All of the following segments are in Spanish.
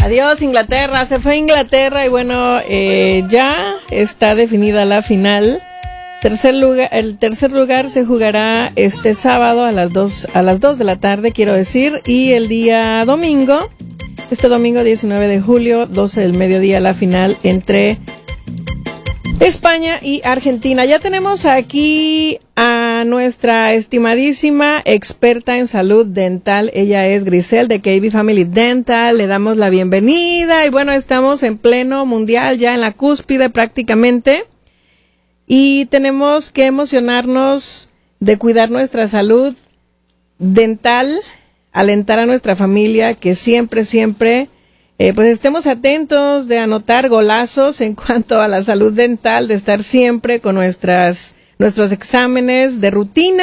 Adiós Inglaterra, se fue Inglaterra y bueno, ya está definida la final. El tercer lugar se jugará este sábado a las 2 de la tarde, quiero decir, y el día domingo, este domingo 19 de julio, 12 del mediodía, la final entre España y Argentina. Ya tenemos aquí a nuestra estimadísima experta en salud dental. Ella es Grisel de KB Family Dental. Le damos la bienvenida y bueno, estamos en pleno mundial, ya en la cúspide prácticamente. Y tenemos que emocionarnos de cuidar nuestra salud dental, alentar a nuestra familia que siempre pues estemos atentos de anotar golazos en cuanto a la salud dental, de estar siempre con nuestros exámenes de rutina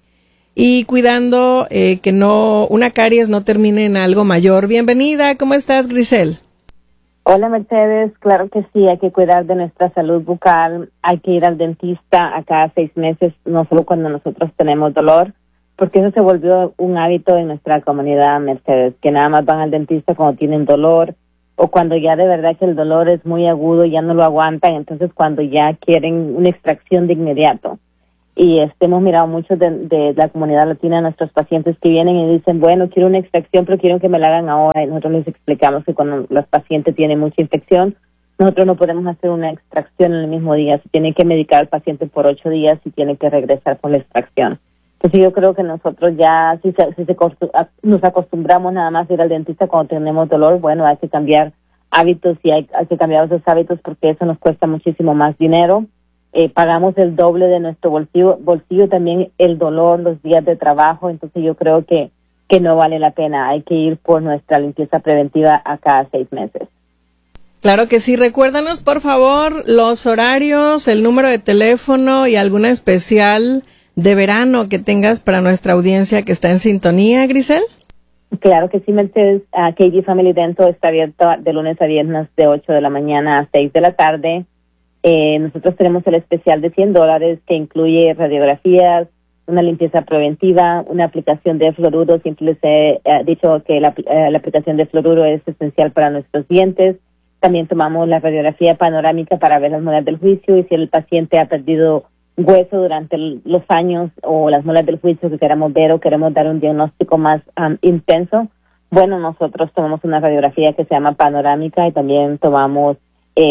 y cuidando que una caries no termine en algo mayor. Bienvenida, ¿cómo estás, Grisel? Hola, Mercedes. Claro que sí, hay que cuidar de nuestra salud bucal, hay que ir al dentista a cada 6 meses, no solo cuando nosotros tenemos dolor, porque eso se volvió un hábito en nuestra comunidad, Mercedes, que nada más van al dentista cuando tienen dolor o cuando ya de verdad que el dolor es muy agudo y ya no lo aguantan, entonces cuando ya quieren una extracción de inmediato. Y hemos mirado mucho de la comunidad latina, nuestros pacientes que vienen y dicen, bueno, quiero una extracción, pero quiero que me la hagan ahora. Y nosotros les explicamos que cuando los pacientes tienen mucha infección, nosotros no podemos hacer una extracción en el mismo día. Se tiene que medicar al paciente por 8 días y tiene que regresar con la extracción. Entonces yo creo que nosotros ya, si nos acostumbramos nada más a ir al dentista cuando tenemos dolor, bueno, hay que cambiar hábitos y hay que cambiar esos hábitos porque eso nos cuesta muchísimo más dinero. Pagamos el doble de nuestro bolsillo también el dolor, los días de trabajo, entonces yo creo que no vale la pena. Hay que ir por nuestra limpieza preventiva a cada 6 meses. Claro que sí. Recuérdanos, por favor, los horarios, el número de teléfono y alguna especial de verano que tengas para nuestra audiencia que está en sintonía, Grisel. Claro que sí, Mercedes. KB Family Dental está abierto de lunes a viernes de 8 de la mañana a 6 de la tarde. Nosotros tenemos el especial de $100 que incluye radiografías, una limpieza preventiva, una aplicación de fluoruro. Siempre les he dicho que la aplicación de fluoruro es esencial para nuestros dientes. También tomamos la radiografía panorámica para ver las muelas del juicio y si el paciente ha perdido hueso durante los años o las muelas del juicio que queremos ver o queremos dar un diagnóstico más intenso. Bueno, nosotros tomamos una radiografía que se llama panorámica y también tomamos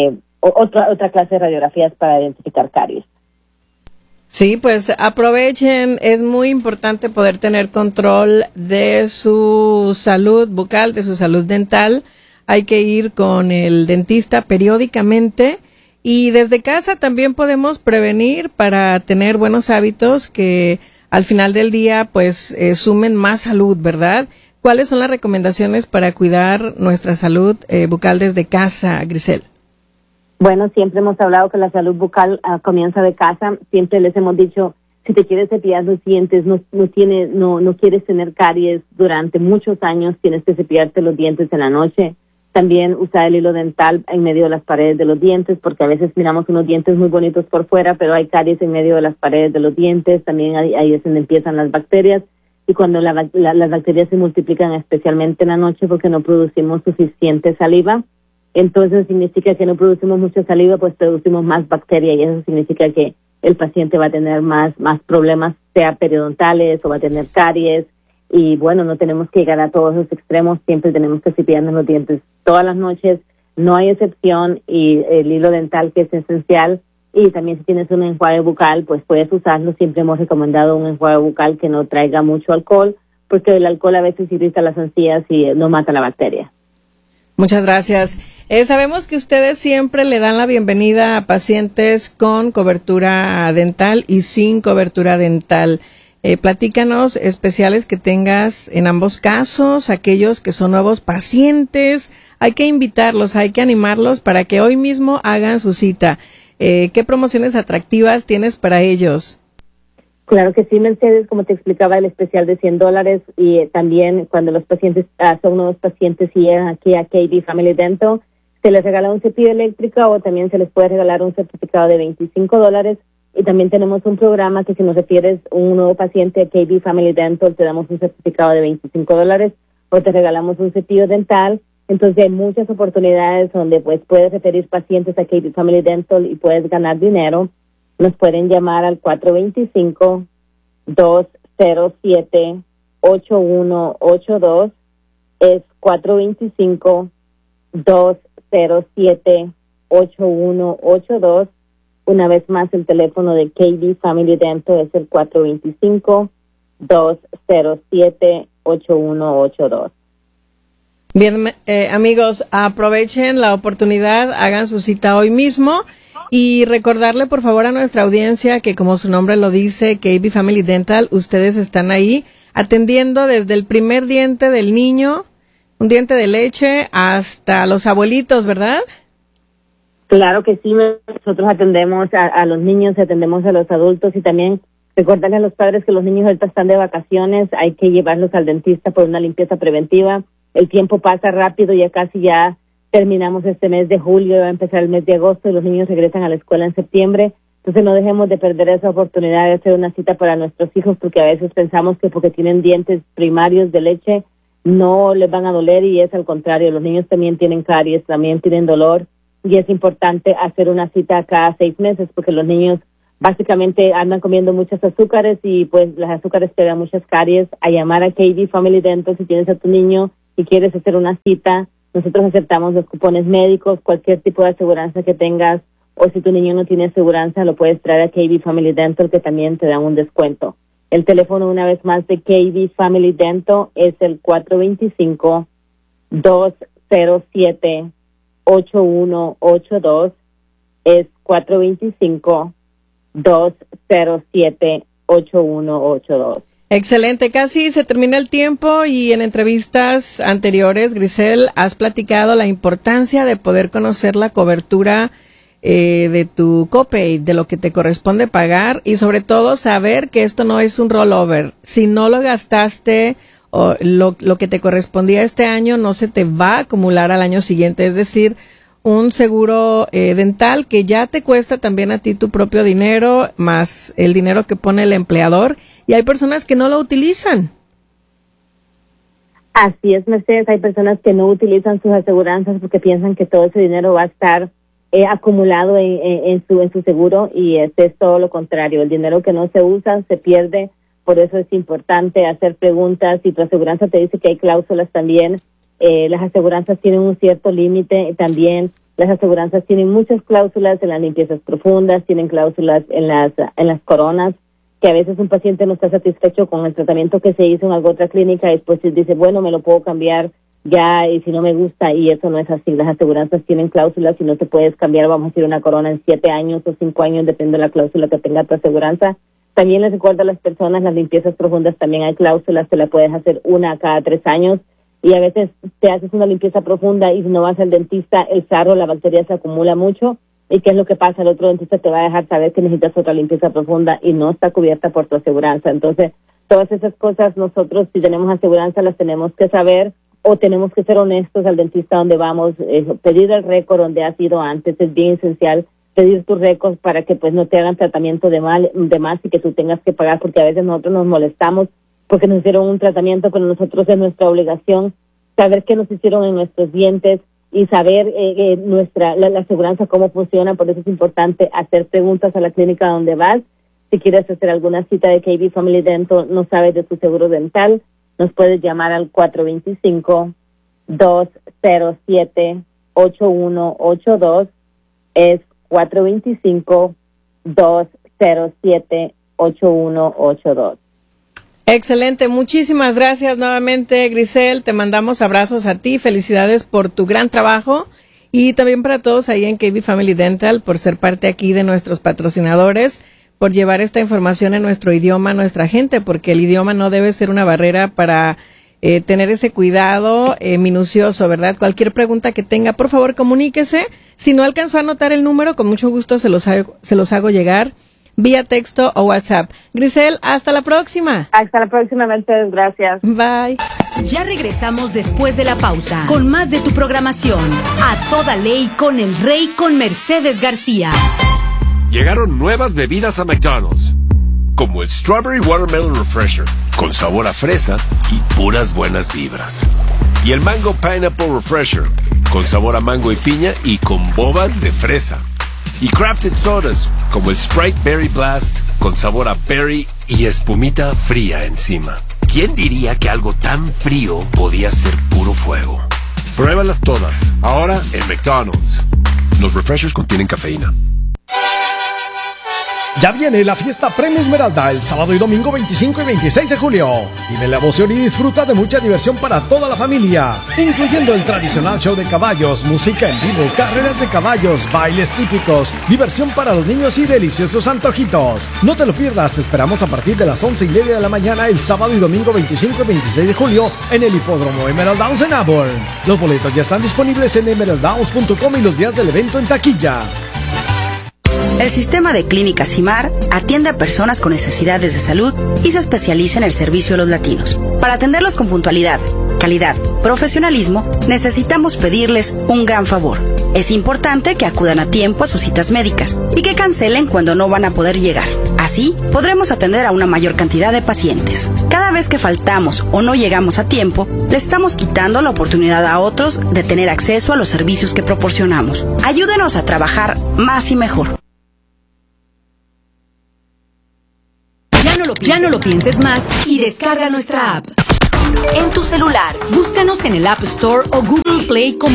otra clase de radiografías para identificar caries. Sí, pues aprovechen, es muy importante poder tener control de su salud bucal, de su salud dental. Hay que ir con el dentista periódicamente y desde casa también podemos prevenir para tener buenos hábitos que al final del día pues sumen más salud, ¿verdad? ¿Cuáles son las recomendaciones para cuidar nuestra salud bucal desde casa, Grisel? Bueno, siempre hemos hablado que la salud bucal comienza de casa. Siempre les hemos dicho, si te quieres cepillar los dientes, no quieres tener caries durante muchos años, tienes que cepillarte los dientes en la noche. También usar el hilo dental en medio de las paredes de los dientes, porque a veces miramos unos dientes muy bonitos por fuera, pero hay caries en medio de las paredes de los dientes. También ahí es donde empiezan las bacterias. Y cuando las bacterias se multiplican, especialmente en la noche, porque no producimos suficiente saliva, entonces significa que no producimos mucha saliva, pues producimos más bacteria y eso significa que el paciente va a tener más problemas, sea periodontales o va a tener caries. Y bueno, no tenemos que llegar a todos los extremos, siempre tenemos que cepillarnos los dientes todas las noches, no hay excepción, y el hilo dental que es esencial. Y también si tienes un enjuague bucal, pues puedes usarlo. Siempre hemos recomendado un enjuague bucal que no traiga mucho alcohol, porque el alcohol a veces irrita las encías y no mata la bacteria. Muchas gracias. Sabemos que ustedes siempre le dan la bienvenida a pacientes con cobertura dental y sin cobertura dental. Platícanos especiales que tengas en ambos casos, aquellos que son nuevos pacientes. Hay que invitarlos, hay que animarlos para que hoy mismo hagan su cita. ¿Qué promociones atractivas tienes para ellos? Claro que sí, Mercedes, como te explicaba, el especial de $100 y también cuando los pacientes son nuevos pacientes y llegan aquí a KB Family Dental, se les regala un cepillo eléctrico o también se les puede regalar un certificado de $25. Y también tenemos un programa que si nos refieres un nuevo paciente a KB Family Dental, te damos un certificado de $25 o te regalamos un cepillo dental. Entonces hay muchas oportunidades donde pues puedes referir pacientes a KB Family Dental y puedes ganar dinero. Nos pueden llamar al 425-207-8182. Es 425-207-8182. Una vez más, el teléfono de KB Family Dental es el 425-207-8182. Bien, amigos, aprovechen la oportunidad, hagan su cita hoy mismo y recordarle por favor a nuestra audiencia que, como su nombre lo dice, KB Family Dental, ustedes están ahí atendiendo desde el primer diente del niño, un diente de leche, hasta los abuelitos, ¿verdad? Claro que sí, nosotros atendemos a los niños, atendemos a los adultos y también recordarle a los padres que los niños ahorita están de vacaciones, hay que llevarlos al dentista por una limpieza preventiva. El tiempo pasa rápido, ya terminamos este mes de julio, va a empezar el mes de agosto y los niños regresan a la escuela en septiembre. Entonces no dejemos de perder esa oportunidad de hacer una cita para nuestros hijos, porque a veces pensamos que porque tienen dientes primarios de leche no les van a doler y es al contrario. Los niños también tienen caries, también tienen dolor y es importante hacer una cita cada 6 meses porque los niños básicamente andan comiendo muchos azúcares y pues las azúcares pegan muchas caries. A llamar a KB Family Dental si tienes a tu niño y quieres hacer una cita. Nosotros aceptamos los cupones médicos, cualquier tipo de aseguranza que tengas, o si tu niño no tiene aseguranza, lo puedes traer a KB Family Dental, que también te dan un descuento. El teléfono, una vez más, de KB Family Dental es el 425-207-8182. Es 425-207-8182. Excelente, casi se termina el tiempo y en entrevistas anteriores, Grisel, has platicado la importancia de poder conocer la cobertura de tu copay, de lo que te corresponde pagar y sobre todo saber que esto no es un rollover. Si no lo gastaste o lo que te correspondía este año no se te va a acumular al año siguiente, es decir, un seguro dental que ya te cuesta también a ti tu propio dinero más el dinero que pone el empleador. Y hay personas que no lo utilizan. Así es, Mercedes. Hay personas que no utilizan sus aseguranzas porque piensan que todo ese dinero va a estar acumulado en su seguro y es todo lo contrario. El dinero que no se usa se pierde. Por eso es importante hacer preguntas. Si tu aseguranza te dice que hay cláusulas también, las aseguranzas tienen un cierto límite. También las aseguranzas tienen muchas cláusulas en las limpiezas profundas, tienen cláusulas en las coronas, que a veces un paciente no está satisfecho con el tratamiento que se hizo en alguna otra clínica y después dice, bueno, me lo puedo cambiar ya y si no me gusta, y eso no es así. Las aseguranzas tienen cláusulas y no te puedes cambiar, vamos a decir, una corona en 7 años o 5 años, depende de la cláusula que tenga tu aseguranza. También les recuerdo a las personas, las limpiezas profundas también hay cláusulas, te la puedes hacer una cada 3 años y a veces te haces una limpieza profunda y si no vas al dentista, el sarro, la bacteria se acumula mucho. ¿Y qué es lo que pasa? El otro dentista te va a dejar saber que necesitas otra limpieza profunda y no está cubierta por tu aseguranza. Entonces, todas esas cosas nosotros, si tenemos aseguranza, las tenemos que saber o tenemos que ser honestos al dentista donde vamos. Pedir el récord donde has ido antes es bien esencial. Pedir tus récords para que pues no te hagan tratamiento de más y que tú tengas que pagar, porque a veces nosotros nos molestamos porque nos hicieron un tratamiento, pero nosotros es nuestra obligación saber qué nos hicieron en nuestros dientes y saber la aseguranza cómo funciona. Por eso es importante hacer preguntas a la clínica donde vas. Si quieres hacer alguna cita de KB Family Dental, no sabes de tu seguro dental, nos puedes llamar al 425-207-8182. Es 425-207-8182. Excelente, muchísimas gracias nuevamente, Grisel. Te mandamos abrazos a ti, felicidades por tu gran trabajo y también para todos ahí en KB Family Dental por ser parte aquí de nuestros patrocinadores, por llevar esta información en nuestro idioma a nuestra gente, porque el idioma no debe ser una barrera para tener ese cuidado minucioso, ¿verdad? Cualquier pregunta que tenga, por favor, comuníquese. Si no alcanzó a anotar el número, con mucho gusto se los hago llegar vía texto o WhatsApp. Grisel, hasta la próxima. Hasta la próxima, Mercedes. Gracias. Bye. Ya regresamos después de la pausa con más de tu programación. A toda ley con el Rey con Mercedes García. Llegaron nuevas bebidas a McDonald's, como el Strawberry Watermelon Refresher, con sabor a fresa y puras buenas vibras. Y el Mango Pineapple Refresher, con sabor a mango y piña y con bobas de fresa. Y crafted sodas, como el Sprite Berry Blast, con sabor a berry y espumita fría encima. ¿Quién diría que algo tan frío podía ser puro fuego? Pruébalas todas, ahora en McDonald's. Los refreshers contienen cafeína. Ya viene la fiesta Premio Esmeralda el sábado y domingo 25 y 26 de julio. Vive la emoción y disfruta de mucha diversión para toda la familia, incluyendo el tradicional show de caballos, música en vivo, carreras de caballos, bailes típicos, diversión para los niños y deliciosos antojitos. No te lo pierdas, te esperamos a partir de las 11:30 de la mañana el sábado y domingo 25 y 26 de julio en el hipódromo Emerald Downs en Auburn. Los boletos ya están disponibles en emeralddowns.com y los días del evento en taquilla. El sistema de Clínicas CIMAR atiende a personas con necesidades de salud y se especializa en el servicio a los latinos. Para atenderlos con puntualidad, calidad, profesionalismo, necesitamos pedirles un gran favor. Es importante que acudan a tiempo a sus citas médicas y que cancelen cuando no van a poder llegar. Así, podremos atender a una mayor cantidad de pacientes. Cada vez que faltamos o no llegamos a tiempo, le estamos quitando la oportunidad a otros de tener acceso a los servicios que proporcionamos. Ayúdenos a trabajar más y mejor. Ya no lo pienses más y descarga nuestra app. En tu celular, búscanos en el App Store o Google Play como